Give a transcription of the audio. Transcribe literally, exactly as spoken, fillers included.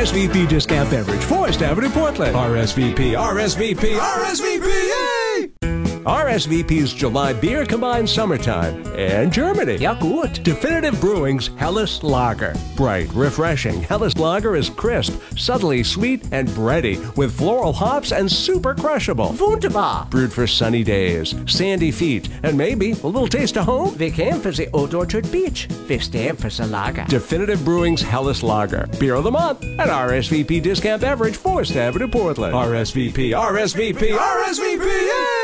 S V P Discount Beverage, Forest Avenue, Portland. R S V P, R S V P, R S V P, yay! R S V P's July beer combines summertime and Germany. Ja, gut. Definitive Brewing's Helles Lager. Bright, refreshing, Helles Lager is crisp, subtly sweet, and bready, with floral hops and super crushable. Wunderbar. Brewed for sunny days, sandy feet, and maybe a little taste of home. Wir kämen für the Old Orchard Beach. Wir stehen für the Lager. Definitive Brewing's Helles Lager. Beer of the month at R S V P Discount Beverage, Forest Avenue, Portland. R S V P, R S V P, R S V P, yay!